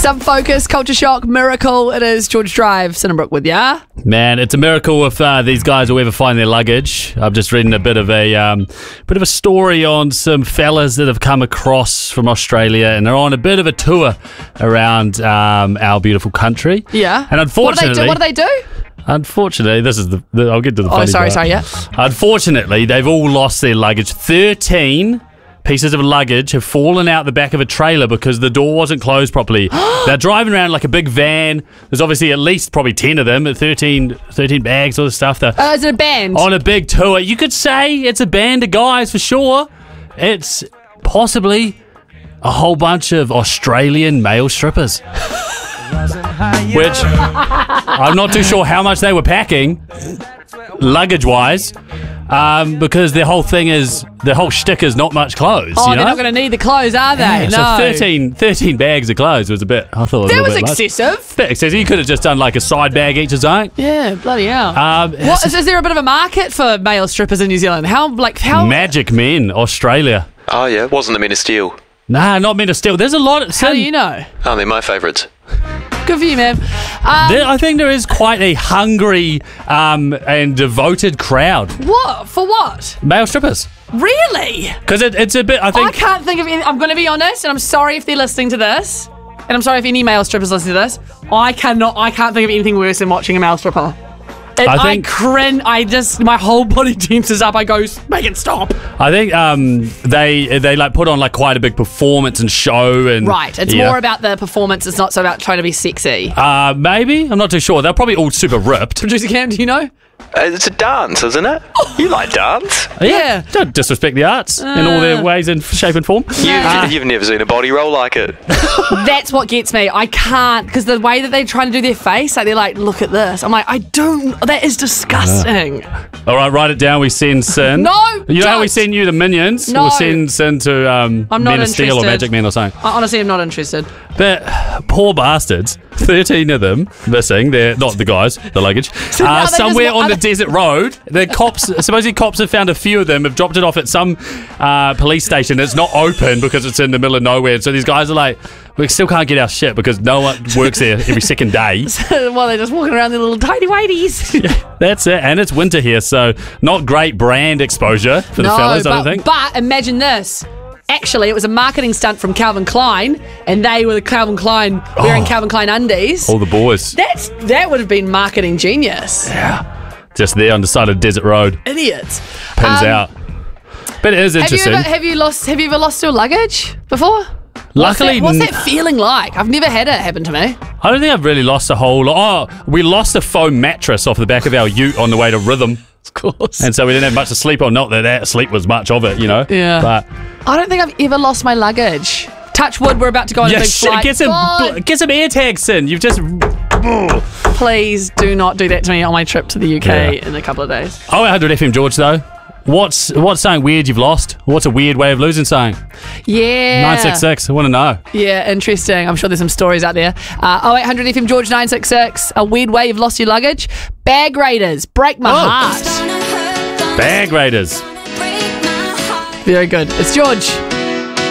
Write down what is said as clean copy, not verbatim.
Some focus, culture shock, miracle. It is George Drive, Cinnabrook with ya. Man, it's a miracle if these guys will ever find their luggage. I've just reading a bit of a story on some fellas that have come across from Australia, and they're on a bit of a tour around our beautiful country. Yeah. And unfortunately, What do they do? Unfortunately, this is the I'll get to the funny part. Yeah. Unfortunately, they've all lost their luggage. 13 pieces of luggage have fallen out the back of a trailer because the door wasn't closed properly. They're driving around like a big van. There's obviously at least probably 10 of them, 13 bags, all the stuff. Is it a band? On a big tour. You could say it's a band of guys for sure. It's possibly a whole bunch of Australian male strippers. Which I'm not too sure how much they were packing, luggage-wise. Because the whole thing is, the whole shtick is not much clothes. Oh, you know? they're not going to need the clothes, are they? Yeah, No. so 13 bags of clothes was a bit, I thought it was That a was bit much. excessive. Bit excessive. You could have just done like a side bag each or something. Yeah, bloody hell. It's Is there a bit of a market for male strippers in New Zealand? How? Magic Men, Australia. Oh, yeah. Wasn't the Men of Steel. Nah, not Men of Steel. There's a lot of... How do you know? Oh, they're my favourites. Good for you, man. I think there is quite a hungry and devoted crowd. What? For what? Male strippers. Really? Because it's a bit, I I think... can't think of any. I'm going to be honest, and I'm sorry if they're listening to this, and I'm sorry if any male strippers listen to this. I can't think of anything worse than watching a male stripper. And I think- cringe. My whole body tenses up. I go, make it stop. I think they like put on like quite a big performance and show and Right. It's more about the performance. It's not so about trying to be sexy. maybe I'm not too sure. They're probably all super ripped. Producer Cam, do you know? It's a dance, isn't it? You like dance. Yeah. Don't disrespect the arts in all their ways and shape and form. You've never seen a body roll like it. That's what gets me. I can't, because the way that they're trying to do their face, like they're like, look at this. I'm like, I don't. That is disgusting. All right, write it down. We send Sin. No, You know how we don't. send you the minions? No. We'll send Sin to I'm not Men of Steel or interested. Magic Men or something. Honestly, I'm not interested. But poor bastards, 13 of them missing. They're not the guys, the luggage. now they Somewhere just- on the desert road. The cops, supposedly cops have found a few of them, have dropped it off at some police station. It's not open because it's in the middle of nowhere. So these guys are like, we still can't get our shit because no one works there every second day. Well, they're just walking around their little tidy whities. That's it. And it's winter here, so not great brand exposure for the fellas, I don't think. But imagine this. Actually, it was a marketing stunt from Calvin Klein, and they were the Calvin Klein wearing Calvin Klein undies. All the boys. That would have been marketing genius. Just there on the side of Desert Road. Idiots. Pins out. But it is Have you interesting. ever lost your luggage before? Luckily, what's that feeling like? I've never had it happen to me. I don't think I've really lost a whole lot. Oh, we lost a foam mattress off the back of our ute on the way to Rhythm. Of course. And so we didn't have much to sleep on. Not that sleep was much of it, you know. Yeah. But I don't think I've ever lost my luggage. Touch wood, we're about to go on a big flight. get some air tags in. You've just... Please do not do that to me on my trip to the UK in a couple of days. 0800 FM George, though. What's something weird you've lost? What's a weird way of losing something? Yeah. 966. I want to know. Yeah, interesting. I'm sure there's some stories out there. 0800 FM George 966. A weird way you've lost your luggage. Bag raiders. Break my heart. Bag raiders. Very good. It's George.